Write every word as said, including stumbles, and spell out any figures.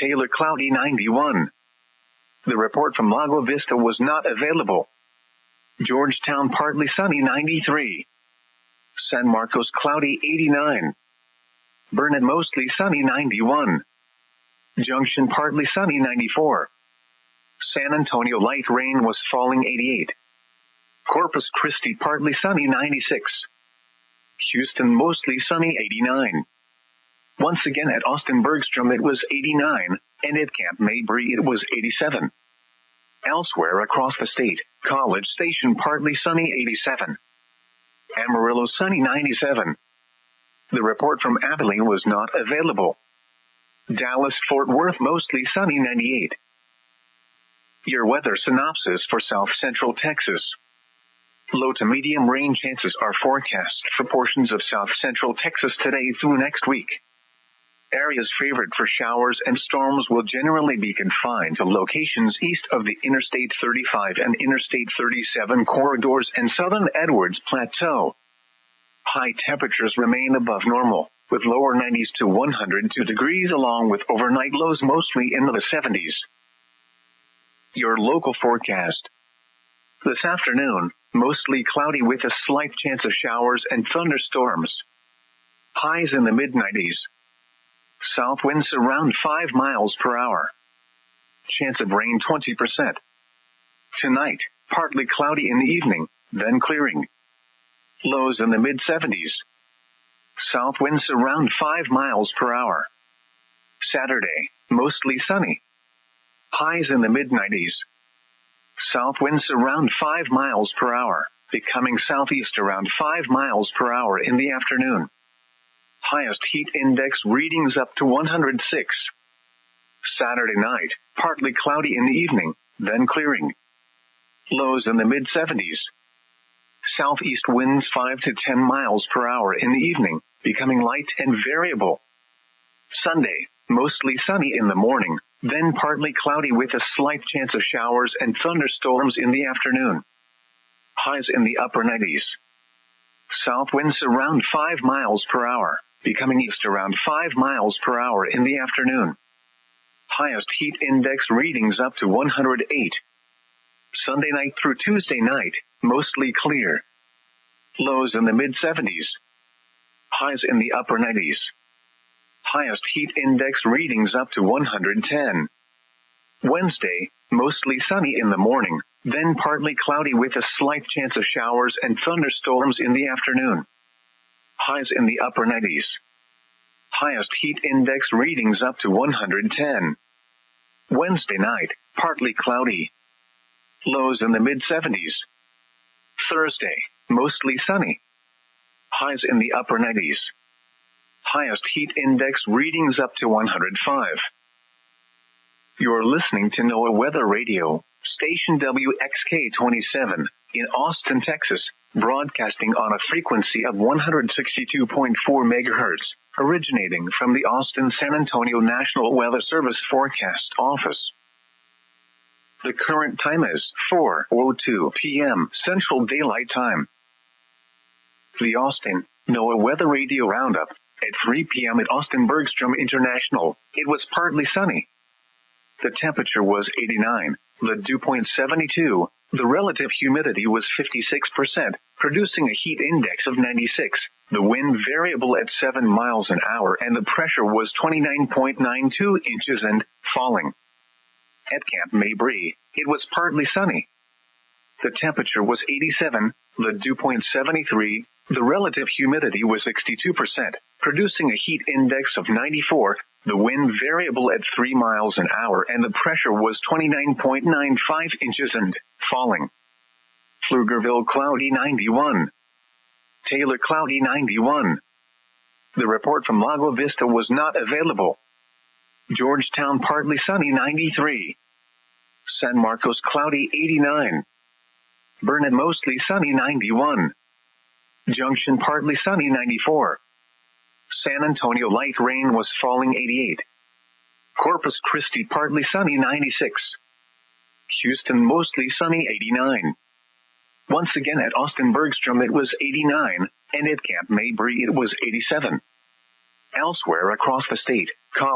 Taylor cloudy ninety-one. The report from Lago Vista was not available. Georgetown partly sunny ninety-three. San Marcos cloudy eighty-nine. Burnet mostly sunny ninety-one. Junction partly sunny ninety-four. San Antonio light rain was falling eighty-eight. Corpus Christi partly sunny ninety-six. Houston mostly sunny eighty-nine. Once again at Austin Bergstrom it was eighty-nine, and at Camp Mabry it was eighty-seven. Elsewhere across the state, College Station partly sunny eighty-seven. Amarillo sunny ninety-seven. The report from Abilene was not available. Dallas-Fort Worth mostly sunny ninety-eight. Your weather synopsis for South Central Texas. Low to medium rain chances are forecast for portions of South Central Texas today through next week. Areas favored for showers and storms will generally be confined to locations east of the Interstate thirty-five and Interstate thirty-seven corridors and southern Edwards Plateau. High temperatures remain above normal, with lower nineties to one hundred two degrees along with overnight lows mostly in the seventies. Your local forecast. This afternoon, mostly cloudy with a slight chance of showers and thunderstorms. Highs in the mid nineties. South winds around five miles per hour. Chance of rain twenty percent. Tonight, partly cloudy in the evening, then clearing. Lows in the mid seventies. South winds around five miles per hour. Saturday, mostly sunny. Highs in the mid nineties. South winds around five miles per hour, becoming southeast around five miles per hour in the afternoon. Highest heat index readings up to one hundred six. Saturday night, partly cloudy in the evening, then clearing. Lows in the mid seventies. Southeast winds five to ten miles per hour in the evening, becoming light and variable. Sunday, mostly sunny in the morning, then partly cloudy with a slight chance of showers and thunderstorms in the afternoon. Highs in the upper nineties. South winds around five miles per hour, becoming east around five miles per hour in the afternoon. Highest heat index readings up to one hundred eight. Sunday night through Tuesday night, mostly clear. Lows in the mid seventies. Highs in the upper nineties. Highest heat index readings up to one hundred ten. Wednesday, mostly sunny in the morning, then partly cloudy with a slight chance of showers and thunderstorms in the afternoon. Highs in the upper nineties. Highest heat index readings up to one hundred ten. Wednesday night, partly cloudy. Lows in the mid seventies. Thursday, mostly sunny. Highs in the upper nineties. Highest heat index readings up to one hundred five. You're listening to NOAA Weather Radio, station W X K twenty-seven, in Austin, Texas, broadcasting on a frequency of one hundred sixty-two point four megahertz, originating from the Austin-San Antonio National Weather Service Forecast Office. The current time is four oh two p.m. Central Daylight Time. The Austin NOAA Weather Radio Roundup. At three p.m. at Austin Bergstrom International, it was partly sunny. The temperature was eighty-nine, the dew point seventy-two, the relative humidity was fifty-six percent, producing a heat index of ninety-six, the wind variable at seven miles an hour, and the pressure was twenty-nine point nine two inches and falling. At Camp Mabry, it was partly sunny. The temperature was eighty-seven, the dew point seventy-three, the relative humidity was sixty-two percent, producing a heat index of ninety-four, the wind variable at three miles an hour, and the pressure was twenty-nine point nine five inches and falling. Pflugerville cloudy ninety-one. Taylor cloudy ninety-one. The report from Lago Vista was not available. Georgetown partly sunny ninety-three. San Marcos cloudy eighty-nine. Burnet mostly sunny ninety-one. Junction partly sunny ninety-four. San Antonio light rain was falling eighty-eight. Corpus Christi partly sunny ninety-six. Houston mostly sunny eighty-nine. Once again at Austin Bergstrom it was eighty-nine, and at Camp Mabry it was eighty-seven. Elsewhere across the state,